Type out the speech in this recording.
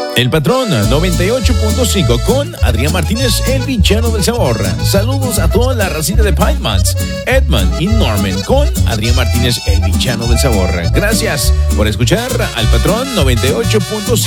El Patrón 98.5 con Adrián Martínez, el villano del sabor. Saludos a toda la racita de Pineman's, Edmund y Norman con Adrián Martínez, el villano del sabor. Gracias por escuchar al Patrón 98.5.